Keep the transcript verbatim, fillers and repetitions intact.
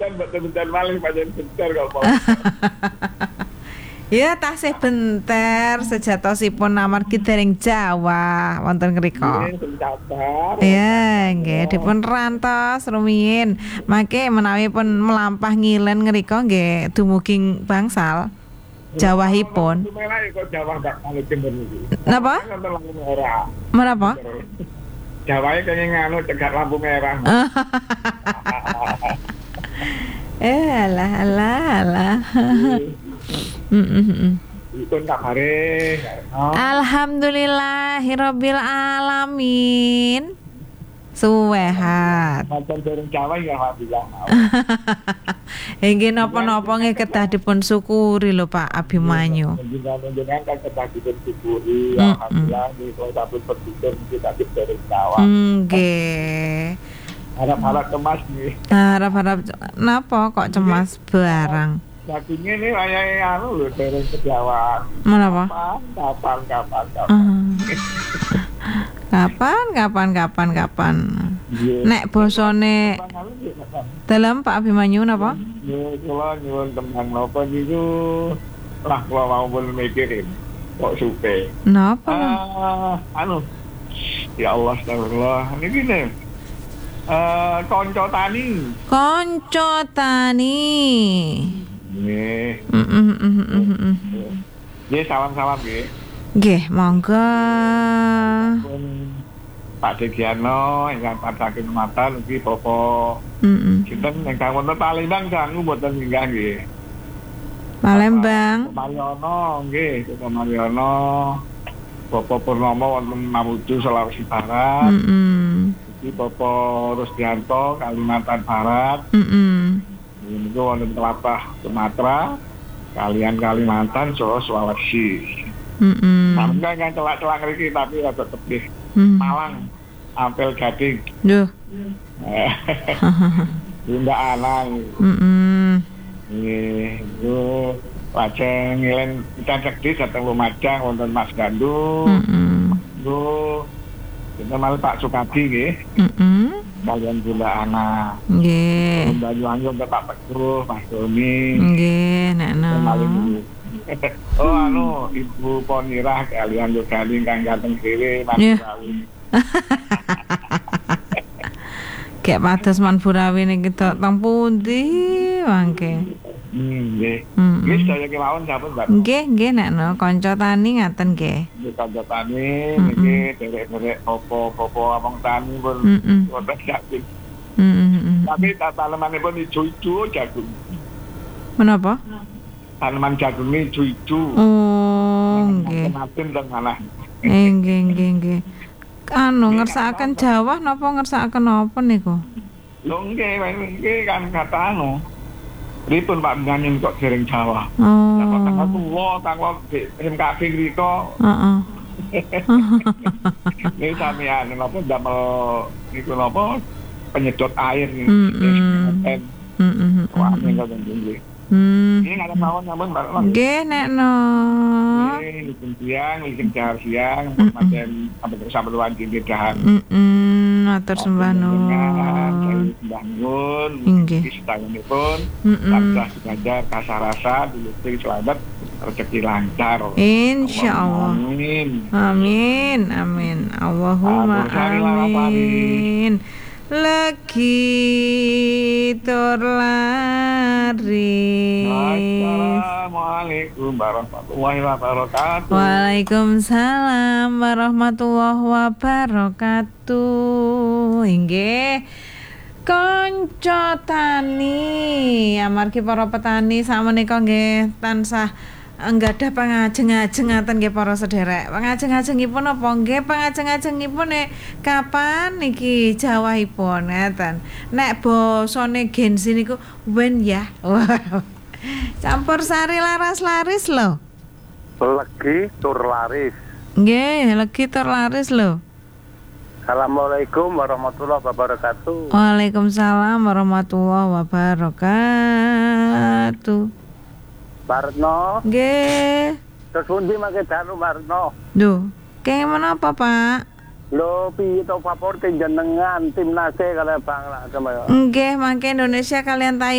bentar bentar malih pancen bentar kok. Ya tasih benter sejatosipun amargi dereng Jawa wonten ngrika. Nggih, sing sabar. Ya, nggih dipun rantos rumiyin. Mangke menawi pun melampah ngilen ngrika nggih dumuging bangsal Jawahipun. Merah kok Jawa gak malih timur iki. Napa? Nonton lampu merah. Menapa? Jawae kayaknya nganu cegat lampu merah. Eh alah alah alah. Heeh. Itu kabare. Alhamdulillahirabbil alamin. Suwehat. Macam dereng Jawa ya alhamdulillah. Nggih napa-napa nggih kedah dipun syukuri lho Pak Abimanyu. Jenengan kan kedah dipun syukuri alhamdulillah di sampun bersyukur kita dereng Jawa. Nggih. Harap-harap cemas nih. Harap-harap napa kok cemas barang. Dagingnya nih kayak anu lho dereng Jawa. Menapa? Kapan kapan kapan. Kapan kapan kapan kapan. Nek bosone dalam Pak Abimanyu napa? Ya kula nyuwun tembang napa niku lah kula mau pun mikirin kok supe. Napa? Ah, anu. Ya Allah astagfirullah. Niki ne. Eh kanca tani. Kanca tani. Nggih. Heeh. Nggih salam-salam nggih. Nggih, monggo. Pak Degiano ingkang pasaken matan ugi Bapak Heeh. sinten ingkang wonten Palembang sangu mboten minggah nggih. Palembang. Mariono nggih, Bapak Mariono. Bapak Purnomo wonten Mamuju Sulawesi Barat. Heeh. Iki Bapak Rusdianto Kalimantan Barat. Heeh. Niku wonten Tlatah Sumatera, kalian Kalimantan Sulawesi. Heeh. Sampeyan kan celak-celak ngriki tapi rada tebih. Malang, Ampel Gading. Duh. Bunda Anang. Heeh. Nggih, itu lajeng ngilen kita cekdis dateng Lumajang wonten Mas Gandung. Heeh. Itu kita malah Pak Sukadi nggih. Heeh. Kalian Bunda Ana. Nggih. Bunda Yuwangi untuk Pak Petrus, Mas Doni. Nggih, nekno. Oh anu Ibu Ponirah kalian juga ingkang ganteng dhewe Mas Burawi. Kayak pados Man Burawi niki tok teng pundi mangke. Nggih. Nggih sedaya kemawon sampun Mbak. Nggih, nggih nekno kanca tani ngaten nggih. Nggih kanca tani niki derek-derek opo-opo abang tani pun wonten jagung. Heeh. Tapi tanamanipun ijo-ijo jagung. Menapa? Tanaman jagungnya ijo-ijo. Oh, nggih. Maten teng alah. Nggih, nggih, nggih. Anu ngersakaken Jawa napa ngersakaken napa niku? Lho nggih, nggih kan kata anu. Pripun Pak Benyamin kok dereng Jawa? Oh. Lah kok tanggal tuwa, tanggal M K B ngriko. Heeh. Niki sampeyan napa damel niku napa penyedot air niku. Heeh. Heeh. Wah, niku nggih. Hmm. Ini ada mawon namun Mbak. Nggih nekno. Nggih, izin siang, izin jahar siang, macam sampai sampai luar di dahan. Heeh, matur sembah nuwun. Sembah nuwun. Nggih. Sedangunipun tansah sejajar kasarasa dilupui selamat rezeki lancar. Insyaallah. Amin. Amin, amin. Allahumma amin. Lagi tur lari. Assalamualaikum warahmatullahi wabarakatuh. Waalaikumsalam warahmatullahi wabarakatuh. Inggih. Kanca tani, amargi para petani sakmenika nggih tansah nggadah pangajeng-ajeng ngaten nggih para sederek. Pangajeng-ajengipun apa nggih? Pangajeng-ajengipun nek kapan niki jawahipun ngeten. Nek basane Gen Z niku wen ya. Campur sari laras laris lho. Legi tur laris. Nggih, legi tur laris lho. Assalamualaikum warahmatullahi wabarakatuh. Waalaikumsalam warahmatullahi wabarakatuh. Barno. Nggih. Terus pundi mangke dalu Barno? Duh, kaya menapa, Pak? Lho piye to favorit jenengan timnase kalian Bang lah sama ya. Nggih, mangke Indonesia kalian Thailand